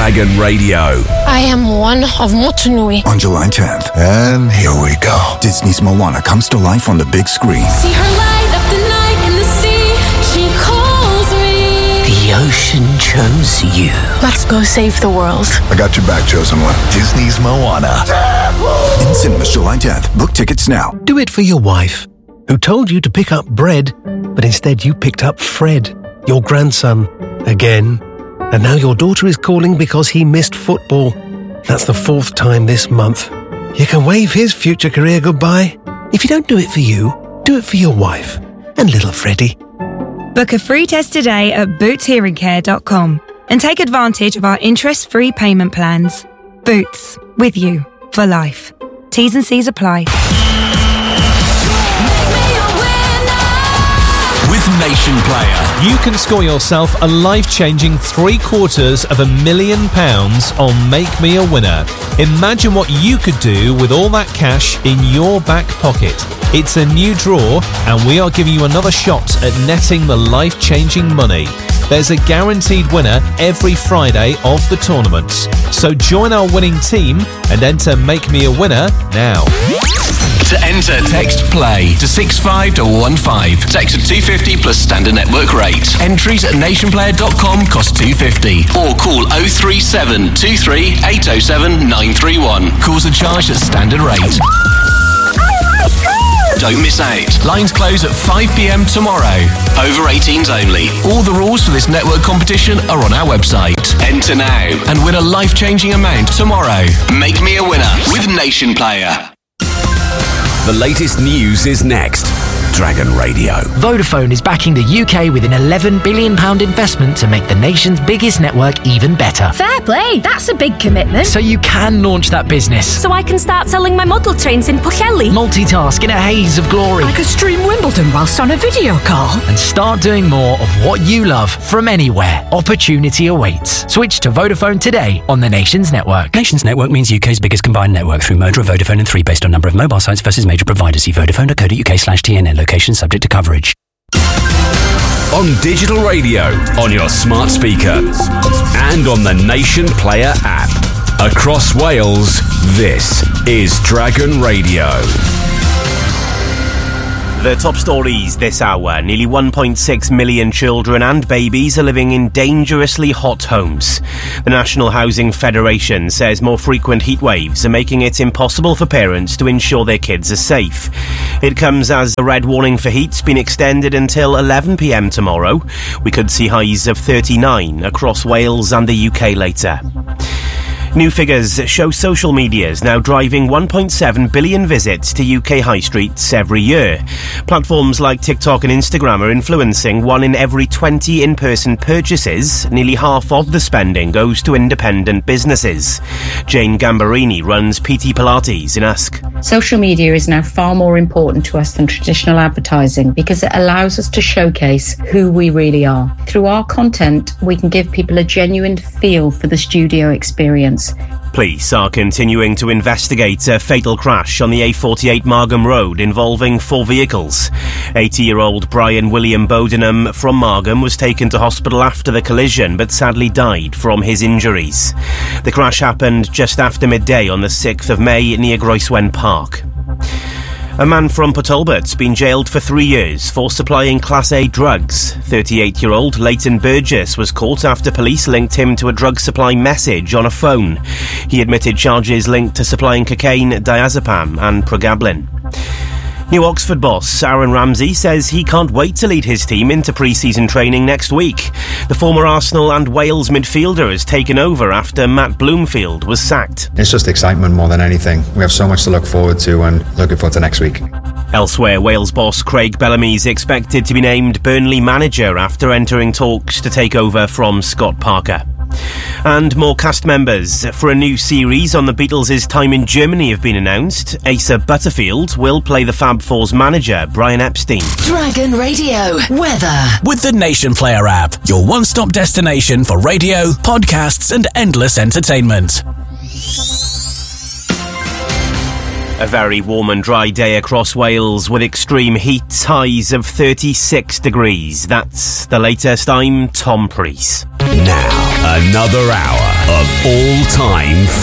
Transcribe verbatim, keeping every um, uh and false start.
Dragon Radio. I am one of Motunui. On July tenth. And here we go. Disney's Moana comes to life on the big screen. See her light up the night in the sea. She calls me. The ocean chose you. Let's go save the world. I got your back, chosen one. Disney's Moana. In cinemas July tenth. Book tickets now. Do it for your wife, who told you to pick up bread, but instead you picked up Fred, your grandson, again. And now your daughter is calling because he missed football. That's the fourth time this month. You can wave his future career goodbye. If you don't do it for you, do it for your wife and little Freddie. Book a free test today at boots hearing care dot com and take advantage of our interest-free payment plans. Boots, with you for life. T's and C's apply. With Nation Player, you can score yourself a life-changing three quarters of a million pounds on Make Me a Winner. Imagine what you could do with all that cash in your back pocket. It's a new draw, and we are giving you another shot at netting the life-changing money. There's a guaranteed winner every Friday of the tournaments. So join our winning team and enter Make Me a Winner now. To enter, text PLAY to six five one one five. Text at two fifty plus standard network rate. Entries at nation player dot com cost two fifty. Or call oh three seven two three eight oh seven nine three one. Calls are charged at standard rate. Don't miss out. Lines close at five p.m. tomorrow. Over eighteens only. All the rules for this network competition are on our website. Enter now and win a life-changing amount tomorrow. Make Me a Winner with Nation Player. The latest news is next. Dragon Radio. Vodafone is backing the U K with an eleven billion pounds investment to make the nation's biggest network even better. Fair play, that's a big commitment. So you can launch that business. So I can start selling my model trains in Pwllheli. Multitask in a haze of glory. I could stream Wimbledon whilst on a video call. And start doing more of what you love from anywhere. Opportunity awaits. Switch to Vodafone today on the Nation's network. Nation's network means U K's biggest combined network through Modra, Vodafone and three based on number of mobile sites versus major providers. See vodafone dot co dot uk slash T N N. Location subject to coverage. On digital radio, on your smart speaker, and on the Nation Player app. Across Wales, this is Dragon Radio. The top stories this hour. Nearly one point six million children and babies are living in dangerously hot homes. The National Housing Federation says more frequent heat waves are making it impossible for parents to ensure their kids are safe. It comes as the red warning for heat's been extended until eleven p.m. tomorrow. We could see highs of thirty-nine across Wales and the U K later. New figures show social media is now driving one point seven billion visits to U K high streets every year. Platforms like TikTok and Instagram are influencing one in every twenty in-person purchases. Nearly half of the spending goes to independent businesses. Jane Gambarini runs P T Pilates in Usk. Social media is now far more important to us than traditional advertising because it allows us to showcase who we really are. Through our content, we can give people a genuine feel for the studio experience. Police are continuing to investigate a fatal crash on the A forty-eight Margam Road involving four vehicles. eighty-year-old Brian William Bodenham from Margam was taken to hospital after the collision but sadly died from his injuries. The crash happened just after midday on the sixth of May near Groeswen Park. A man from Port Talbot's been jailed for three years for supplying Class A drugs. thirty-eight-year-old Leighton Burgess was caught after police linked him to a drug supply message on a phone. He admitted charges linked to supplying cocaine, diazepam and pregabalin. New Oxford boss Aaron Ramsey says he can't wait to lead his team into pre-season training next week. The former Arsenal and Wales midfielder has taken over after Matt Bloomfield was sacked. It's just excitement more than anything. We have so much to look forward to and looking forward to next week. Elsewhere, Wales boss Craig Bellamy is expected to be named Burnley manager after entering talks to take over from Scott Parker. And more cast members for a new series on the Beatles' time in Germany have been announced. Asa Butterfield will play the Fab Four's manager, Brian Epstein. Dragon Radio weather with the Nation Player app, your one-stop destination for radio, podcasts and endless entertainment. A very warm and dry day across Wales with extreme heat, highs of thirty-six degrees. That's the latest. I'm Tom Preece. Now, another hour of all-time